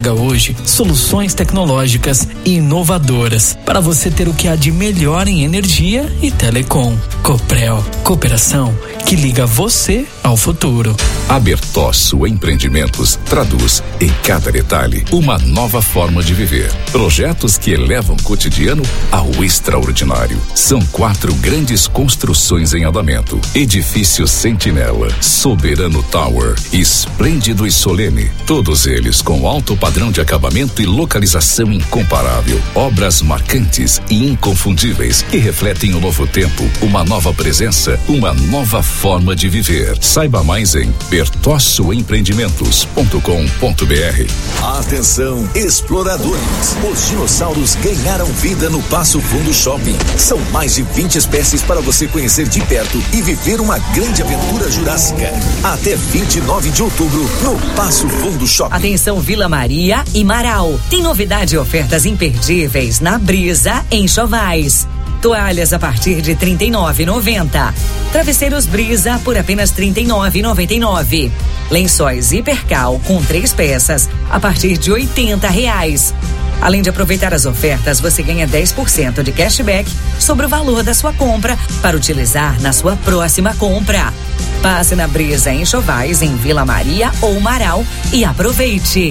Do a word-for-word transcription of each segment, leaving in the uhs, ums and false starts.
Hoje, soluções tecnológicas e inovadoras para você ter o que há de melhor em energia e telecom. Coprel, cooperação que liga você ao futuro. A Bertosso Empreendimentos traduz em cada detalhe uma nova forma de viver. Projetos que elevam o cotidiano ao extraordinário. São quatro grandes construções em andamento: Edifício Sentinela, Soberano Tower, Esplêndido e Solene. Todos eles com alto padrão de acabamento e localização incomparável. Obras marcantes e inconfundíveis que refletem o novo tempo, uma nova presença, uma nova forma de viver. Saiba mais em bertosso empreendimentos ponto com ponto b r. Atenção, exploradores! Os dinossauros ganharam vida no Passo Fundo Shopping. São mais de vinte espécies para você conhecer de perto e viver uma grande aventura jurássica. Até vinte e nove de outubro no Passo Fundo Shopping. Atenção, Vila Maria e Marau. Tem novidade e ofertas imperdíveis na Brisa Enxovais. Toalhas a partir de trinta e nove reais e noventa centavos. Travesseiros Brisa por apenas trinta e nove reais e noventa e nove centavos. Lençóis Hipercal com três peças a partir de oitenta reais. Além de aproveitar as ofertas, você ganha dez por cento de cashback sobre o valor da sua compra para utilizar na sua próxima compra. Passe na Brisa Enxovais em Vila Maria ou Marau e aproveite.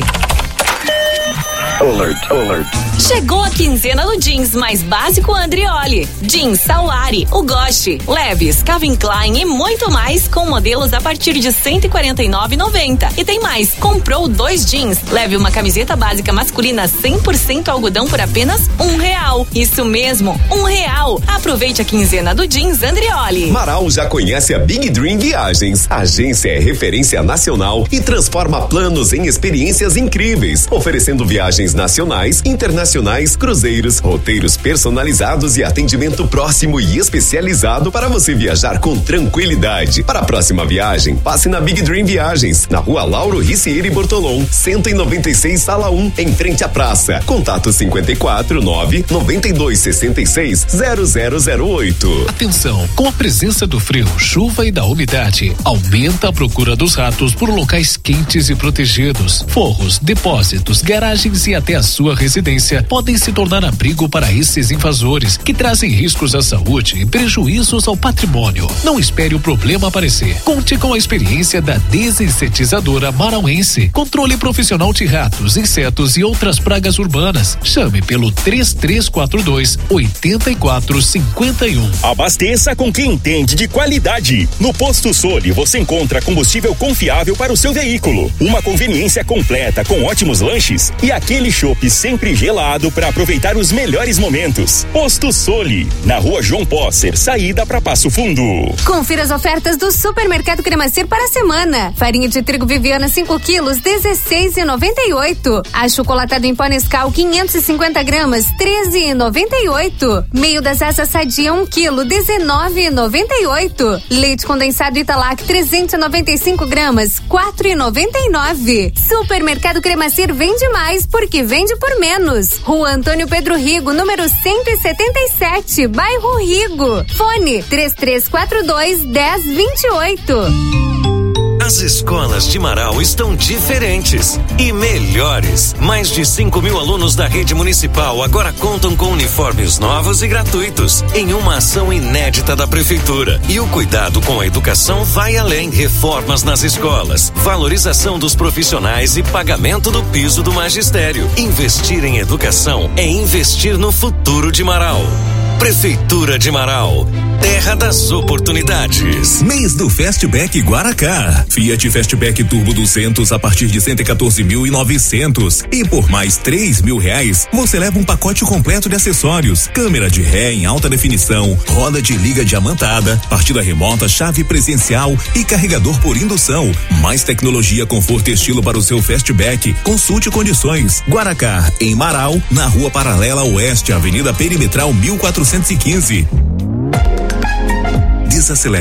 Alert, alert. Chegou a quinzena do jeans mais básico Andrioli. Jeans Saulari, Ugoshi, Levi's, Calvin Klein e muito mais com modelos a partir de cento e quarenta e nove reais e noventa centavos. E tem mais, comprou dois jeans, leve uma camiseta básica masculina cem por cento algodão por apenas um real. Isso mesmo, um real. Aproveite a quinzena do jeans Andrioli. Marau já conhece a Big Dream Viagens. A agência é referência nacional e transforma planos em experiências incríveis, oferecendo viagens nacionais, internacionais, cruzeiros, roteiros personalizados e atendimento próximo e especializado para você viajar com tranquilidade. Para a próxima viagem, passe na Big Dream Viagens, na rua Lauro Ricieri Bortolom, cento e noventa e seis, sala um, em frente à praça. Contato cinquenta e quatro, nove, noventa e dois, sessenta e seis, zero zero zero oito. Atenção, com a presença do frio, chuva e da umidade, aumenta a procura dos ratos por locais quentes e protegidos. Forros, depósitos, garagens e até a sua residência podem se tornar abrigo para esses invasores que trazem riscos à saúde e prejuízos ao patrimônio. Não espere o problema aparecer. Conte com a experiência da desinsetizadora marauense. Controle profissional de ratos, insetos e outras pragas urbanas. Chame pelo três três quatro dois, oito quatro cinco um. Abasteça com quem entende de qualidade. No Posto Soli você encontra combustível confiável para o seu veículo, uma conveniência completa com ótimos lanches e aquele chopp sempre gelado para aproveitar os melhores momentos. Posto Soli, na rua João Posser, saída para Passo Fundo. Confira as ofertas do Supermercado Cremacir para a semana. Farinha de trigo Viviana cinco quilos, dezesseis reais e noventa e oito. Achocolatado em pó Nescau quinhentos e cinquenta gramas, treze reais e noventa e oito. Meio das asas Sadia um quilo, dezenove reais e noventa e oito. Leite condensado Italac trezentos e noventa e cinco gramas, quatro reais e noventa e nove. Supermercado Cremacir vende mais porque vende por menos. Rua Antônio Pedro Rigo, número cento e setenta e sete, bairro Rigo. Fone três três quatro dois, dez vinte e oito. As escolas de Marau estão diferentes e melhores. Mais de cinco mil alunos da rede municipal agora contam com uniformes novos e gratuitos, em uma ação inédita da prefeitura. E o cuidado com a educação vai além. Reformas nas escolas, valorização dos profissionais e pagamento do piso do magistério. Investir em educação é investir no futuro de Marau. Prefeitura de Marau, terra das oportunidades. Mês do Fastback Guaracá. Fiat Fastback Turbo duzentos a partir de cento e quatorze mil e novecentos. E por mais três mil reais, você leva um pacote completo de acessórios: câmera de ré em alta definição, roda de liga diamantada, partida remota, chave presencial e carregador por indução. Mais tecnologia, conforto e estilo para o seu Fastback. Consulte condições. Guaracá, em Marau, na Rua Paralela Oeste, Avenida Perimetral mil quatrocentos e quinze. Desacelere